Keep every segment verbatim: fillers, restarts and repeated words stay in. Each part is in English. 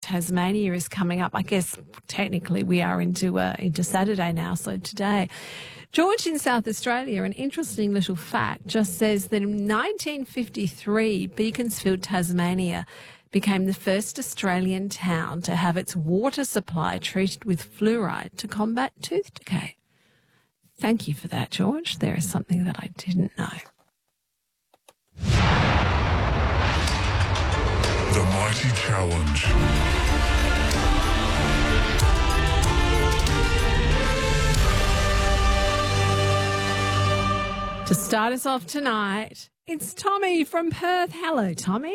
Tasmania is coming up. I guess technically we are into uh, into Saturday now, so today. George in South Australia, an interesting little fact, just says that in nineteen fifty-three, Beaconsfield, Tasmania, became the first Australian town to have its water supply treated with fluoride to combat tooth decay. Thank you for that, George. There is something that I didn't know. The Mighty Challenge. To start us off tonight, it's Tommy from Perth. Hello, Tommy.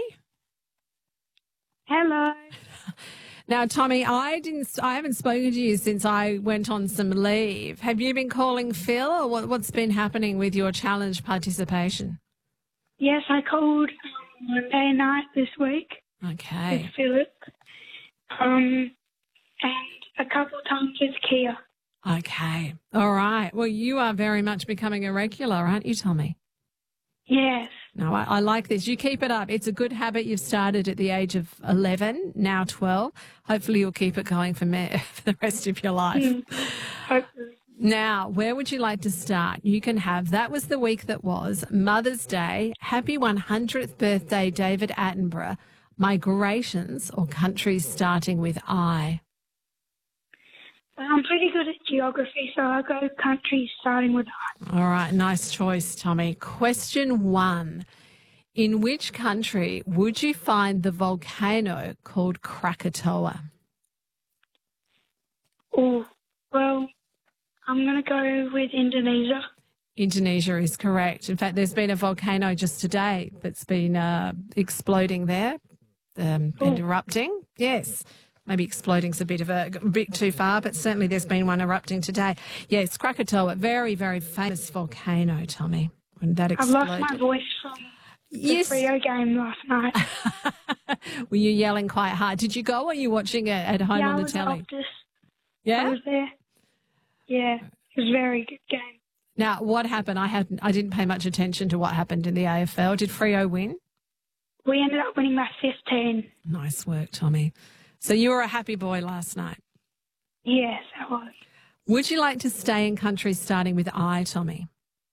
Hello. Now, Tommy, I didn't. I haven't spoken to you since I went on some leave. Have you been calling Phil, or what, what's been happening with your challenge participation? Yes, I called um, Monday night this week Okay. with Philip, um, and a couple of times with Kia. Okay. All right. Well, you are very much becoming a regular, aren't you, Tommy? Yes. No, I, I like this. You keep it up. It's a good habit you've started at the age of eleven, now twelve. Hopefully you'll keep it going for, me, for the rest of your life. Mm, hopefully. Now, where would you like to start? You can have, that was the week that was, Mother's Day, happy one hundredth birthday, David Attenborough, migrations, or countries starting with I. I'm pretty good at geography, so I'll go countries starting with I. All right, nice choice, Tommy. Question one. In which country would you find the volcano called Krakatoa? Oh, well, I'm going to go with Indonesia. Indonesia is correct. In fact, there's been a volcano just today that's been uh, exploding there um, and erupting. Yes. Maybe exploding's a bit of a, a bit too far, but certainly there's been one erupting today. Yes, Krakatoa, very, very famous volcano, Tommy, when that I've exploded. lost my voice from Yes. the Freo game last night. Were you yelling quite hard? Did you go, or were you watching it at home yeah, on I the was telly? Optus. I Yeah? was there. Yeah, it was a very good game. Now, what happened? I hadn't, I didn't pay much attention to what happened in the A F L. Did Freo win? We ended up winning by fifteen. Nice work, Tommy. So you were a happy boy last night. Yes, I was. Would you like to stay in countries starting with I, Tommy?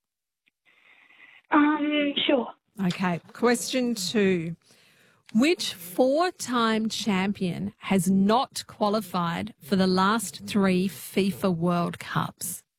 Um, sure. Okay. Question two. Which four-time champion has not qualified for the last three FIFA World Cups?